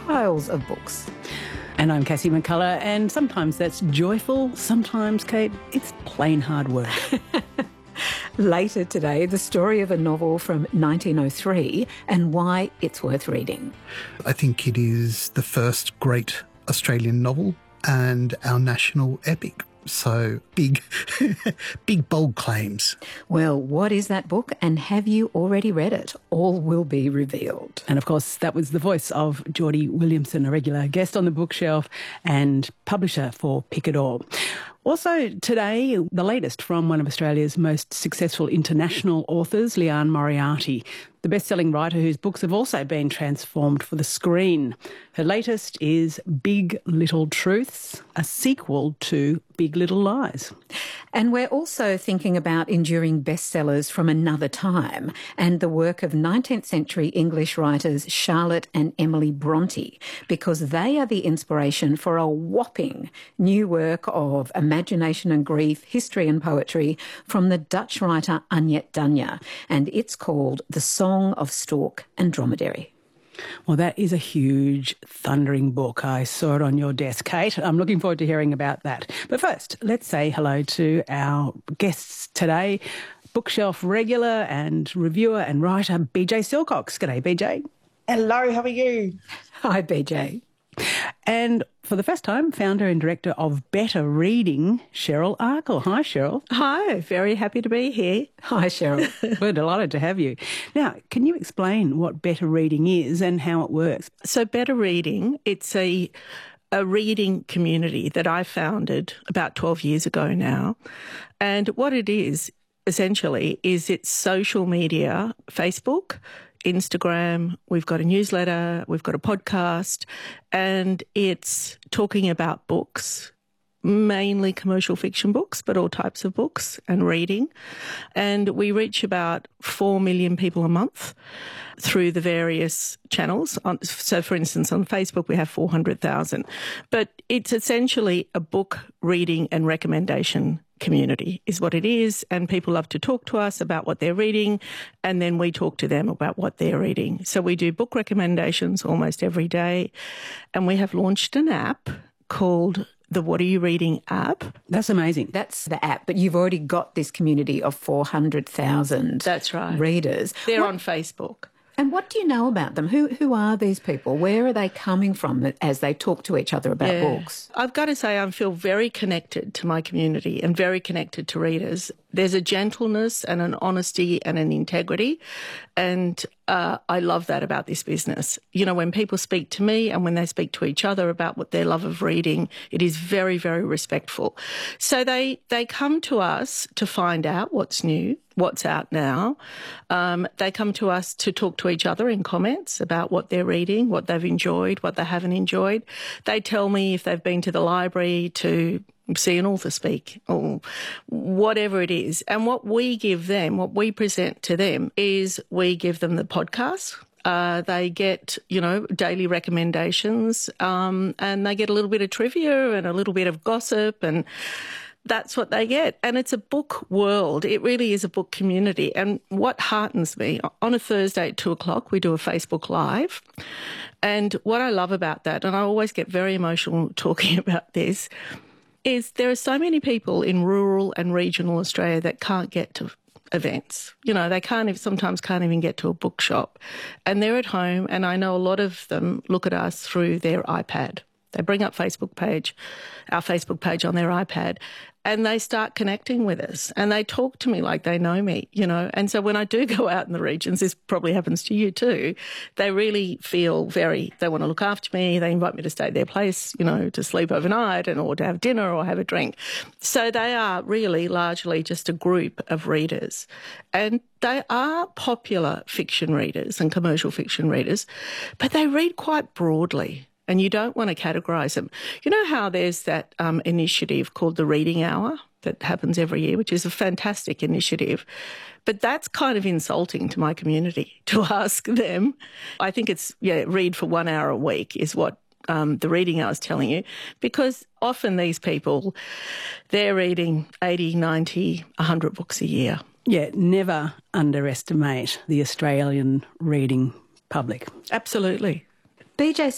piles of books. And I'm Cassie McCullough, and sometimes that's joyful, sometimes, Kate, it's plain hard work. Later today, the story of a novel from 1903 and why it's worth reading. I think it is the first great Australian novel and our national epic. So big, big bold claims. Well, what is that book and have you already read it? All will be revealed. And of course, that was the voice of Geordie Williamson, a regular guest on the bookshelf and publisher for Picador. Also today, the latest from one of Australia's most successful international authors, Liane Moriarty, the best-selling writer whose books have also been transformed for the screen. Her latest is Big Little Truths, a sequel to Big Little Lies. And we're also thinking about enduring bestsellers from another time and the work of 19th century English writers Charlotte and Emily Bronte, because they are the inspiration for a whopping new work of imagination and grief, history and poetry from the Dutch writer Annette Danya, and it's called The Song of Stork and Dromedary. Well, that is a huge, thundering book. I saw it on your desk, Kate. I'm looking forward to hearing about that. But first, let's say hello to our guests today, bookshelf regular and reviewer and writer BJ Silcox. G'day, BJ. Hello, how are you? Hi, BJ. And for the first time, founder and director of Better Reading, Cheryl Arkle. Hi, Cheryl. Hi, very happy to be here. Hi, Cheryl. We're delighted to have you. Now, can you explain what Better Reading is and how it works? So Better Reading, it's a reading community that I founded about 12 years ago now. And what it is, essentially, is it's social media, Facebook, Instagram, we've got a newsletter, we've got a podcast, and it's talking about books, mainly commercial fiction books, but all types of books and reading. And we reach about 4 million people a month through the various channels. So, for instance, on Facebook, we have 400,000. But it's essentially a book reading and recommendation community is what it is, and people love to talk to us about what they're reading, and then we talk to them about what they're reading. So we do book recommendations almost every day, and we have launched an app called the What Are You Reading app. That's amazing. That's the app, but you've already got this community of 400,000 That's right. readers. They're on Facebook. And what do you know about them? Who are these people? Where are they coming from as they talk to each other about books? I've got to say I feel very connected to my community and very connected to readers. There's a gentleness and an honesty and an integrity, and I love that about this business. You know, when people speak to me and when they speak to each other about what their love of reading, it is very, very respectful. So they come to us to find out what's new, what's out now. They come to us to talk to each other in comments about what they're reading, what they've enjoyed, what they haven't enjoyed. They tell me if they've been to the library to see an author speak or whatever it is. And what we give them, what we present to them is we give them the podcast. They get, daily recommendations, and they get a little bit of trivia and a little bit of gossip, and that's what they get. And it's a book world. It really is a book community. And what heartens me, on a Thursday at 2:00, we do a Facebook Live. And what I love about that, and I always get very emotional talking about this, is there are so many people in rural and regional Australia that can't get to events. They sometimes can't even get to a bookshop. And they're at home, and I know a lot of them look at us through their iPad. They bring up our Facebook page on their iPad, and they start connecting with us, and they talk to me like they know me, And so when I do go out in the regions, this probably happens to you too, they really feel they want to look after me. They invite me to stay at their place, to sleep overnight or to have dinner or have a drink. So they are really largely just a group of readers, and they are popular fiction readers and commercial fiction readers, but they read quite broadly. And you don't want to categorise them. You know how there's that initiative called the Reading Hour that happens every year, which is a fantastic initiative. But that's kind of insulting to my community to ask them. I think it's, read for 1 hour a week is what the Reading Hour is telling you, because often these people, they're reading 80, 90, 100 books a year. Yeah, never underestimate the Australian reading public. Absolutely. BJ